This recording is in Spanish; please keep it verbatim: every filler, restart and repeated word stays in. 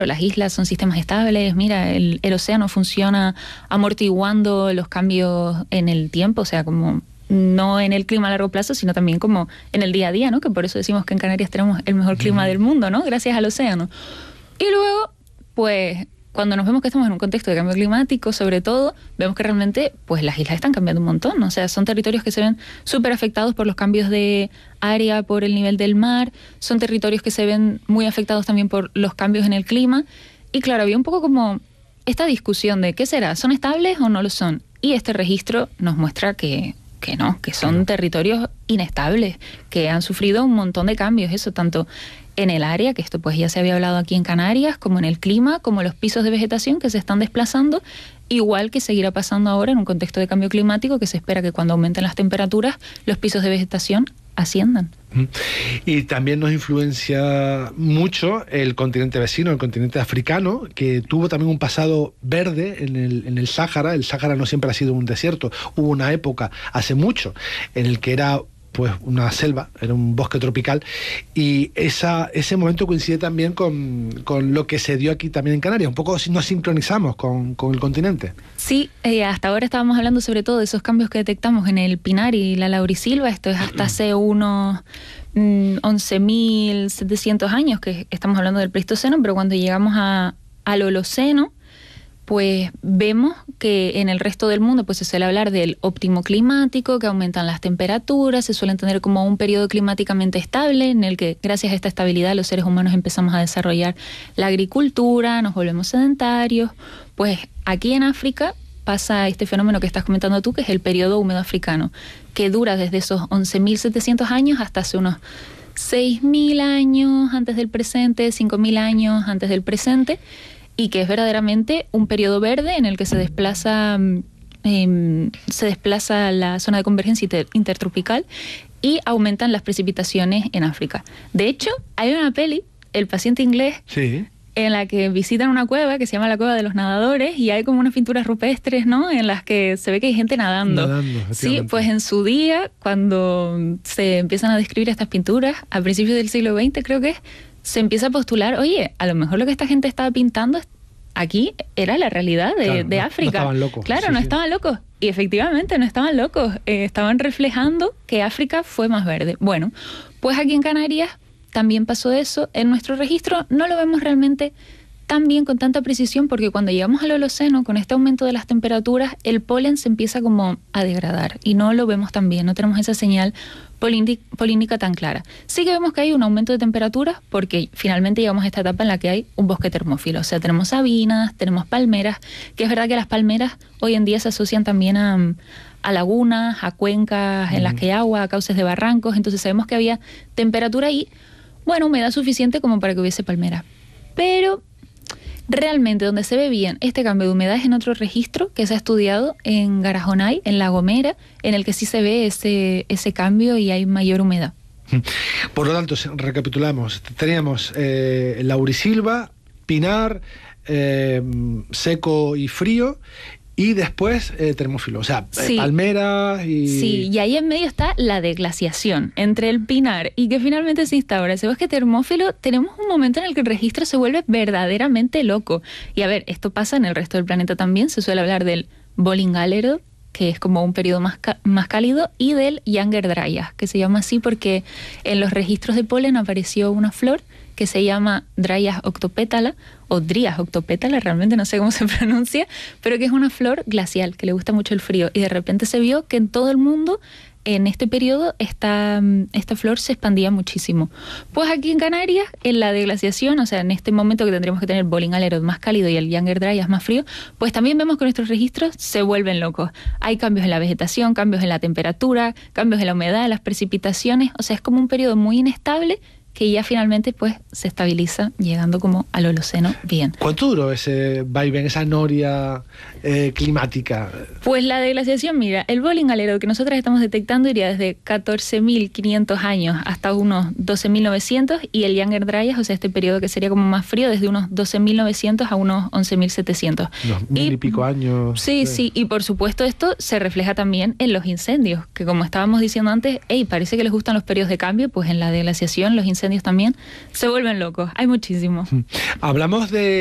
las islas son sistemas estables, mira, el, el océano funciona amortiguando los cambios en el tiempo, o sea, como no en el clima a largo plazo, sino también como en el día a día, ¿no? Que por eso decimos que en Canarias tenemos el mejor clima del mundo, ¿no? Gracias al océano. Y luego, pues, cuando nos vemos que estamos en un contexto de cambio climático, sobre todo, vemos que realmente pues las islas están cambiando un montón. O sea, son territorios que se ven súper afectados por los cambios de área, por el nivel del mar. Son territorios que se ven muy afectados también por los cambios en el clima. Y claro, había un poco como esta discusión de ¿qué será? ¿Son estables o no lo son? Y este registro nos muestra que, que no, que son territorios inestables, que han sufrido un montón de cambios. Eso tanto en el área, que esto pues ya se había hablado aquí en Canarias, como en el clima, como los pisos de vegetación que se están desplazando, igual que seguirá pasando ahora en un contexto de cambio climático, que se espera que cuando aumenten las temperaturas, los pisos de vegetación asciendan. Y también nos influencia mucho el continente vecino, el continente africano, que tuvo también un pasado verde en el, en el Sáhara. El Sáhara no siempre ha sido un desierto. Hubo una época, hace mucho, en el que era pues una selva, era un bosque tropical, y esa, ese momento coincide también con, con lo que se dio aquí también en Canarias. Un poco nos sincronizamos con, con el continente. Sí, eh, hasta ahora estábamos hablando sobre todo de esos cambios que detectamos en el Pinar y la Laurisilva. Esto es hasta hace unos mm, once mil setecientos años, que estamos hablando del Pleistoceno, pero cuando llegamos a, al Holoceno, pues vemos que en el resto del mundo pues se suele hablar del óptimo climático, que aumentan las temperaturas, se suelen tener como un periodo climáticamente estable en el que gracias a esta estabilidad los seres humanos empezamos a desarrollar la agricultura, nos volvemos sedentarios. Pues aquí en África pasa este fenómeno que estás comentando tú, que es el periodo húmedo africano, que dura desde esos once mil setecientos años hasta hace unos seis mil años antes del presente, cinco mil años antes del presente, y que es verdaderamente un periodo verde en el que se desplaza, eh, se desplaza la zona de convergencia inter intertropical y aumentan las precipitaciones en África. De hecho, hay una peli, El paciente inglés, sí, en la que visitan una cueva que se llama la Cueva de los Nadadores, y hay como unas pinturas rupestres, ¿no?, en las que se ve que hay gente nadando. Nadando, sí, pues en su día, cuando se empiezan a describir estas pinturas, a principios del siglo veinte creo que es, se empieza a postular, oye, a lo mejor lo que esta gente estaba pintando aquí era la realidad de, claro, de no, África. No estaban locos. Claro, sí, no sí. estaban locos. Y efectivamente no estaban locos. Eh, estaban reflejando que África fue más verde. Bueno, pues aquí en Canarias también pasó eso. En nuestro registro no lo vemos realmente tan bien, con tanta precisión, porque cuando llegamos al Holoceno, con este aumento de las temperaturas, el polen se empieza como a degradar y no lo vemos tan bien, no tenemos esa señal polínica tan clara. Sí que vemos que hay un aumento de temperaturas porque finalmente llegamos a esta etapa en la que hay un bosque termófilo, o sea, tenemos sabinas, tenemos palmeras, que es verdad que las palmeras hoy en día se asocian también a, a lagunas, a cuencas en las que hay agua, a cauces de barrancos, entonces sabemos que había temperatura ahí, bueno, humedad suficiente como para que hubiese palmeras. Pero realmente donde se ve bien este cambio de humedad es en otro registro que se ha estudiado en Garajonay, en La Gomera, en el que sí se ve ese, ese cambio y hay mayor humedad. Por lo tanto, recapitulamos, teníamos eh, Laurisilva, Pinar, eh, seco y frío, y después eh, termófilo, o sea, sí. eh, palmeras y... Sí, y ahí en medio está la deglaciación entre el Pinar y que finalmente se instaura ese bosque termófilo. Tenemos un momento en el que el registro se vuelve verdaderamente loco. Y a ver, esto pasa en el resto del planeta también. Se suele hablar del Bollingalero, que es como un periodo más, más cálido, y del Younger Dryas, que se llama así porque en los registros de polen apareció una flor que se llama Dryas octopétala, o Dryas octopétala, realmente no sé cómo se pronuncia, pero que es una flor glacial, que le gusta mucho el frío, y de repente se vio que en todo el mundo, en este periodo, esta, esta flor se expandía muchísimo. Pues aquí en Canarias, en la deglaciación, o sea, en este momento que tendríamos que tener el Bollingalero más cálido y el Younger Dryas más frío, pues también vemos que nuestros registros se vuelven locos. Hay cambios en la vegetación, cambios en la temperatura, cambios en la humedad, las precipitaciones, o sea, es como un periodo muy inestable que ya finalmente pues se estabiliza llegando como al Holoceno bien. ¿Cuánto duró ese vaivén, esa noria eh, climática? Pues la deglaciación, mira, el Bollingalero que nosotros estamos detectando iría desde catorce mil quinientos años hasta unos doce mil novecientos, y el Younger Dryas, o sea, este periodo que sería como más frío, desde unos doce mil novecientos a unos once mil setecientos. Unos mil y, y pico años. Sí, sí, sí, y por supuesto esto se refleja también en los incendios, que como estábamos diciendo antes, hey, parece que les gustan los periodos de cambio, pues en la deglaciación los incendios incendios también, se vuelven locos. Hay muchísimos. Hablamos de